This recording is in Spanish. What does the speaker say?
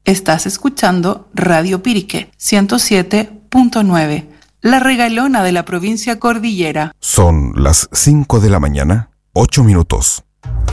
Estás escuchando Radio Pirique 107.9, la regalona de la provincia cordillera. Son las 5 de la mañana, 8 minutos.